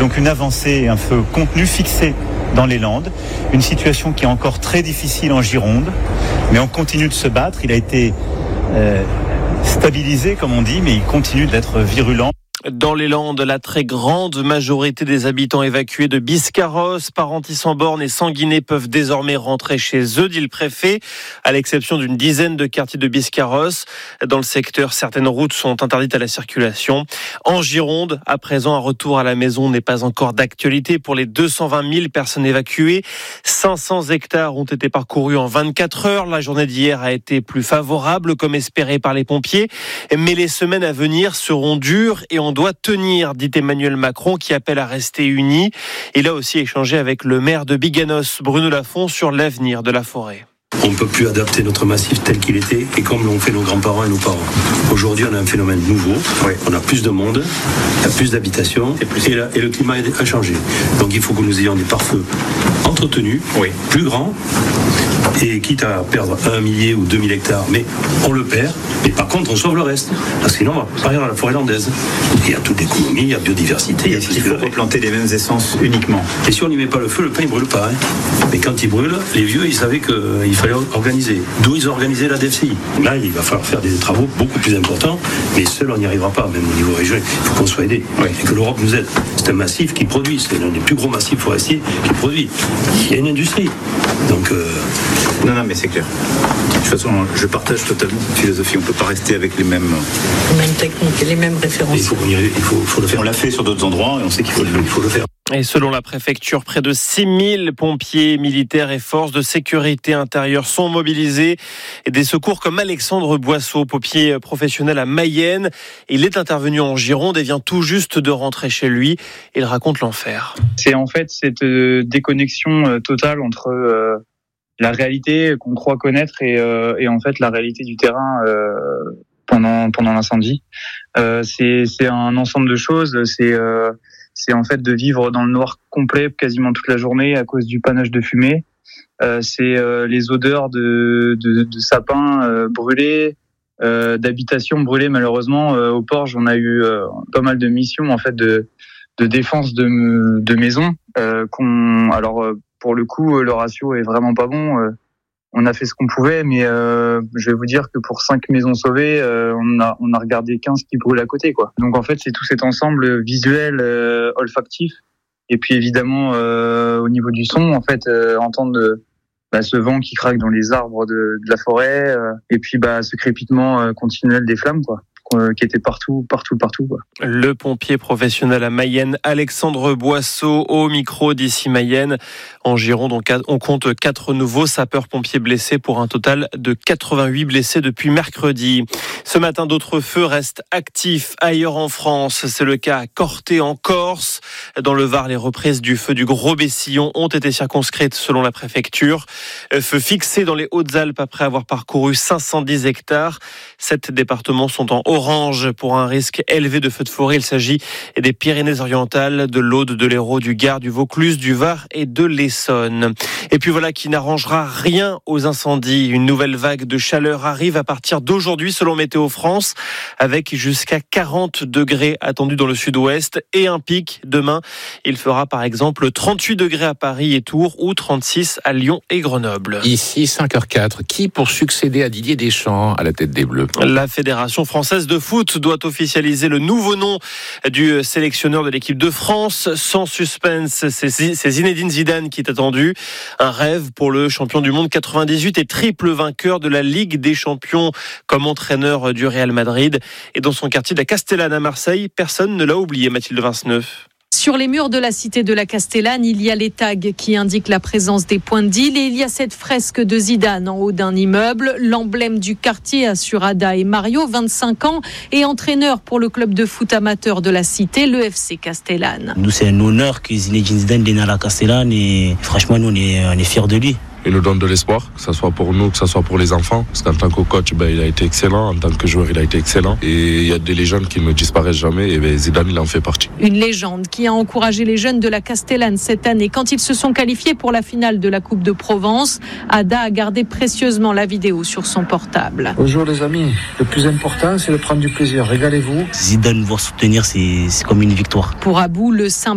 donc une avancée et un feu contenu fixé dans les Landes. Une situation qui est encore très difficile en Gironde, mais on continue de se battre. Il a été stabilisé, comme on dit, mais il continue d'être virulent. Dans les Landes, la très grande majorité des habitants évacués de Biscarrosse, Parentis-en-Born et Sanguinet peuvent désormais rentrer chez eux, dit le préfet, à l'exception d'une dizaine de quartiers de Biscarrosse. Dans le secteur, certaines routes sont interdites à la circulation. En Gironde, à présent, un retour à la maison n'est pas encore d'actualité pour les 220 000 personnes évacuées. 500 hectares ont été parcourus en 24 heures. La journée d'hier a été plus favorable, comme espéré par les pompiers. Mais les semaines à venir seront dures et on doit tenir, dit Emmanuel Macron, qui appelle à rester unis. Il a aussi échangé avec le maire de Biganos, Bruno Lafont, sur l'avenir de la forêt. On ne peut plus adapter notre massif tel qu'il était et comme l'ont fait nos grands-parents et nos parents. Aujourd'hui, on a un phénomène nouveau. Oui. On a plus de monde, il y a plus d'habitations et le climat a changé. Donc il faut que nous ayons des pare-feux entretenus, plus grands, et quitte à perdre 1 millier ou 2000 hectares, mais on le perd, mais par contre on sauve le reste. Parce que sinon on va partir dans la forêt landaise. Il y a toute l'économie, il y a biodiversité. Est-ce qu'il faut replanter les mêmes essences uniquement ? Et si on n'y met pas le feu, le pain il brûle pas. Mais quand il brûle, les vieux ils savaient qu'il fallait organiser. D'où ils ont organisé la DFCI. Là il va falloir faire des travaux beaucoup plus importants, mais seul on n'y arrivera pas, même au niveau régional. Il faut qu'on soit aidé et que l'Europe nous aide. C'est un massif qui produit, c'est l'un des plus gros massifs forestiers qui produit. Il y a une industrie. Donc Non, mais c'est clair. De toute façon, je partage totalement cette philosophie. On ne peut pas rester avec les mêmes techniques, les mêmes références. Il faut le faire. On l'a fait sur d'autres endroits et on sait qu'il faut le faire. Et selon la préfecture, près de 6000 pompiers, militaires et forces de sécurité intérieure sont mobilisés. Et des secours comme Alexandre Boisseau, pompier professionnel à Mayenne. Il est intervenu en Gironde et vient tout juste de rentrer chez lui. Il raconte l'enfer. C'est en fait cette déconnexion totale entre la réalité qu'on croit connaître et en fait la réalité du terrain pendant l'incendie. C'est un ensemble de choses. C'est en fait de vivre dans le noir complet quasiment toute la journée à cause du panache de fumée. C'est les odeurs de sapins brûlés, d'habitations brûlées malheureusement. Au Porge, on a eu pas mal de missions en fait de défense de maisons. Pour le coup, le ratio est vraiment pas bon. On a fait ce qu'on pouvait, mais je vais vous dire que pour 5 maisons sauvées, on a regardé 15 qui brûlent à côté, quoi. Donc en fait, c'est tout cet ensemble visuel, olfactif, et puis évidemment au niveau du son, en fait, entendre ce vent qui craque dans les arbres de la forêt, et puis ce crépitement continuel des flammes, quoi. Qui était partout, quoi. Le pompier professionnel à Mayenne, Alexandre Boisseau, au micro d'ici Mayenne. En Gironde, on compte 4 nouveaux sapeurs-pompiers blessés pour un total de 88 blessés depuis mercredi. Ce matin, d'autres feux restent actifs ailleurs en France. C'est le cas à Corté en Corse. Dans le Var, les reprises du feu du Gros Bessillon ont été circonscrites selon la préfecture. Feu fixé dans les Hautes-Alpes après avoir parcouru 510 hectares. 7 départements sont en orange pour un risque élevé de feux de forêt. Il s'agit des Pyrénées-Orientales, de l'Aude, de l'Hérault, du Gard, du Vaucluse, du Var et de l'Essonne. Et puis voilà qui n'arrangera rien aux incendies. Une nouvelle vague de chaleur arrive à partir d'aujourd'hui selon Météo France, avec jusqu'à 40 degrés attendus dans le sud-ouest et un pic demain. Il fera par exemple 38 degrés à Paris et Tours ou 36 à Lyon et Grenoble. Ici 5h04, qui pour succéder à Didier Deschamps à la tête des Bleus ? La Fédération française de foot doit officialiser le nouveau nom du sélectionneur de l'équipe de France. Sans suspense, c'est Zinedine Zidane qui est attendu. Un rêve pour le champion du monde 98 et triple vainqueur de la Ligue des Champions comme entraîneur du Real Madrid. Et dans son quartier de la Castellane à Marseille, personne ne l'a oublié, Mathilde Vinceneuve. Sur les murs de la cité de la Castellane, il y a les tags qui indiquent la présence des points de deal et il y a cette fresque de Zidane en haut d'un immeuble. L'emblème du quartier assure Ada et Mario, 25 ans, et entraîneur pour le club de foot amateur de la cité, le FC Castellane. Nous, c'est un honneur que Zinedine Zidane vienne à la Castellane et franchement, nous, on est fiers de lui. Il nous donne de l'espoir, que ce soit pour nous, que ce soit pour les enfants. Parce qu'en tant que coach, il a été excellent. En tant que joueur, il a été excellent. Et il y a des légendes qui ne disparaissent jamais. Et Zidane, il en fait partie. Une légende qui a encouragé les jeunes de la Castellane cette année. Quand ils se sont qualifiés pour la finale de la Coupe de Provence, Ada a gardé précieusement la vidéo sur son portable. Bonjour les amis, le plus important, c'est de prendre du plaisir. Régalez-vous. Zidane, voir soutenir, c'est comme une victoire. Pour Abou, le symbole